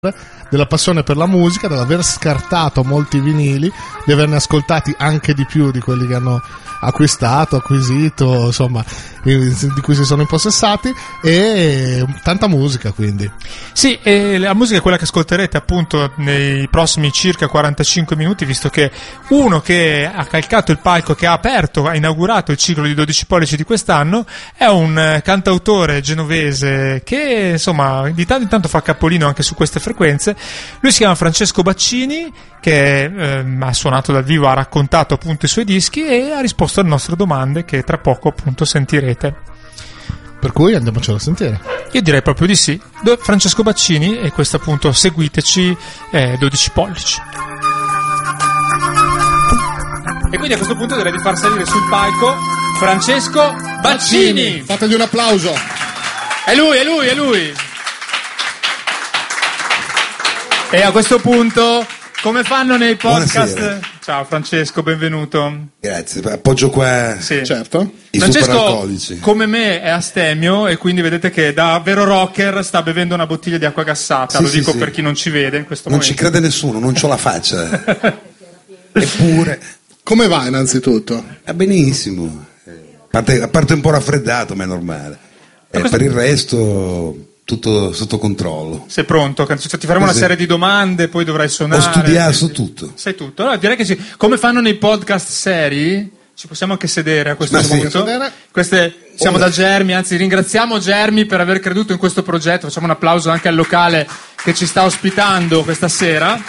della passione per la musica, dell'aver scartato molti vinili, di averne ascoltati anche di più di quelli che hanno acquisito, insomma, di cui si sono impossessati, e tanta musica, quindi. Sì, e la musica è quella che ascolterete appunto nei prossimi circa 45 minuti, visto che uno che ha calcato il palco, che ha inaugurato il ciclo di 12 pollici di quest'anno, è un cantautore genovese che, insomma, di tanto in tanto fa capolino anche su queste frequenze. Lui si chiama Francesco Baccini, che ha suonato dal vivo, ha raccontato appunto i suoi dischi e ha risposto alle nostre domande che tra poco appunto sentirete. Per cui andiamocelo a sentire. Io direi proprio di sì. Francesco Baccini, e questo appunto seguiteci, 12 pollici. E quindi a questo punto direi di far salire sul palco Francesco Baccini. Fategli un applauso. È lui. E a questo punto, come fanno nei podcast? Buonasera. Ciao Francesco, benvenuto. Grazie, appoggio qua. Sì. Certo. I Francesco, superalcolici. come me, è astemio, e quindi vedete che da vero rocker sta bevendo una bottiglia di acqua gassata. Sì, Lo dico sì. per chi non ci vede in questo Non momento. ci crede nessuno, non c'ho la faccia. Eppure, Come va innanzitutto? va benissimo. A parte un po' raffreddato, ma è normale. questo- Per il resto, tutto sotto controllo. Sei pronto? Ti faremo una Sì. serie di domande, poi dovrai suonare. Ho studiato tutto. Sai tutto? Allora, direi che sì. Come fanno nei podcast seri, ci possiamo anche sedere a questo Ma sì. punto. Siamo da Germi, anzi ringraziamo Germi per aver creduto in questo progetto. Facciamo un applauso anche al locale che ci sta ospitando questa sera.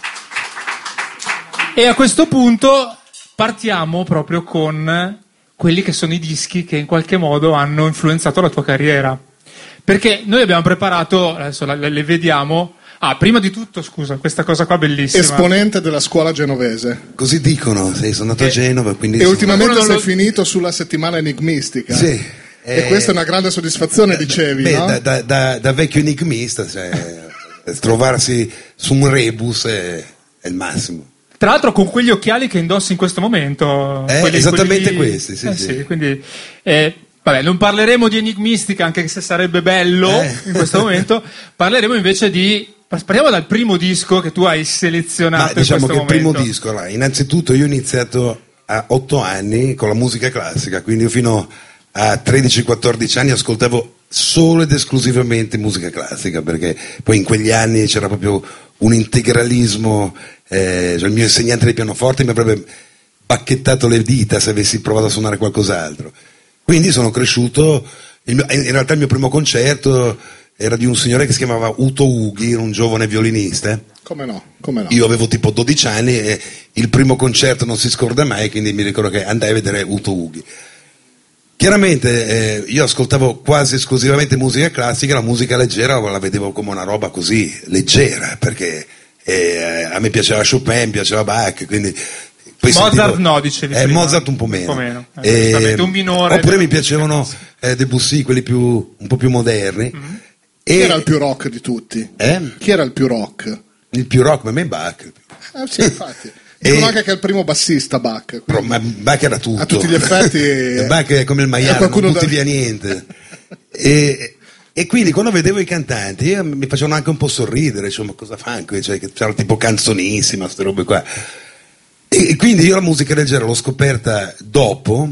E a questo punto partiamo proprio con quelli che sono i dischi che in qualche modo hanno influenzato la tua carriera. Perché noi abbiamo preparato, adesso le vediamo. Prima di tutto, scusa, questa cosa qua bellissima. Esponente della scuola genovese. Così dicono, sono andato a Genova, quindi... E ultimamente Qualcuno sei finito sulla settimana enigmistica. Sì. E questa è una grande soddisfazione, dicevi, Beh, no? da vecchio enigmista, cioè, trovarsi su un rebus è il massimo. Tra l'altro con quegli occhiali che indossi in questo momento. Esattamente questi, sì. Quindi, vabbè, non parleremo di enigmistica, anche se sarebbe bello in questo momento. Parleremo invece partiamo dal primo disco che tu hai selezionato. Ma diciamo in che il questo primo momento. disco, allora, innanzitutto io ho iniziato a 8 anni con la musica classica, quindi io fino a 13-14 anni ascoltavo solo ed esclusivamente musica classica, perché poi in quegli anni c'era proprio un integralismo, cioè il mio insegnante di pianoforte mi avrebbe bacchettato le dita se avessi provato a suonare qualcos'altro. Quindi sono cresciuto, in realtà il mio primo concerto era di un signore che si chiamava Uto Ughi, un giovane violinista. Come no? Io avevo tipo 12 anni e il primo concerto non si scorda mai, quindi mi ricordo che andai a vedere Uto Ughi. Chiaramente io ascoltavo quasi esclusivamente musica classica, la musica leggera la vedevo come una roba così leggera, perché a me piaceva Chopin, mi piaceva Bach, quindi... poi Mozart no, dicevi prima. Mozart un po' meno. Giustamente, un minore. Oppure mi piacevano Debussy, quelli un po' più moderni. Mm-hmm. Chi era il più rock di tutti? Chi era il più rock? Il più rock, per me è Bach. Sì, infatti. Dicono anche che è il primo bassista Bach. Ma Bach era tutto. A tutti gli effetti... Bach è come il maiale, non butti via niente. E quindi quando vedevo i cantanti mi facevano anche un po' sorridere, cioè, ma cosa fanno? Cioè, che c'era tipo canzonissima, queste robe qua. E quindi io la musica leggera l'ho scoperta dopo,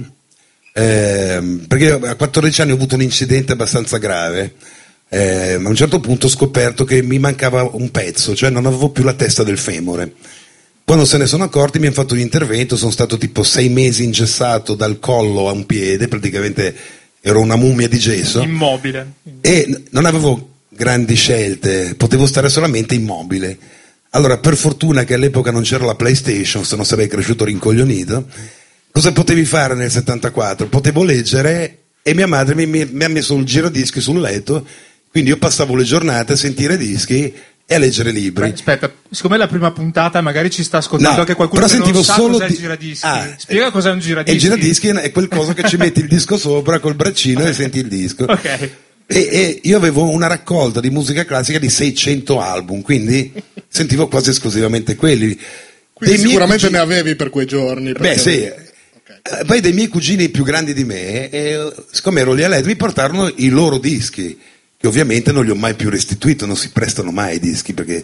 perché a 14 anni ho avuto un incidente abbastanza grave. A un certo punto ho scoperto che mi mancava un pezzo, cioè non avevo più la testa del femore. Quando se ne sono accorti mi hanno fatto un intervento, sono stato tipo 6 mesi ingessato dal collo a un piede, praticamente ero una mummia di gesso. Immobile. E non avevo grandi scelte, potevo stare solamente immobile. Allora, per fortuna che all'epoca non c'era la PlayStation, se no sarei cresciuto rincoglionito. Cosa potevi fare nel 74? Potevo leggere e mia madre mi ha messo un giradischi sul letto, quindi io passavo le giornate a sentire dischi e a leggere libri. Aspetta, siccome è la prima puntata magari ci sta ascoltando anche qualcuno però che non sentivo sa solo cos'è il giradischi. Spiega cos'è un Il giradischi. giradischi è quel coso che ci metti il disco sopra col braccino e senti il disco. Ok. E io avevo una raccolta di musica classica di 600 album, quindi sentivo quasi esclusivamente quelli. Quindi sicuramente ne avevi per quei giorni. Beh, sì. Okay. Poi dei miei cugini più grandi di me, siccome ero lì a letto, mi portarono i loro dischi, E ovviamente non li ho mai più restituito, non si prestano mai i dischi perché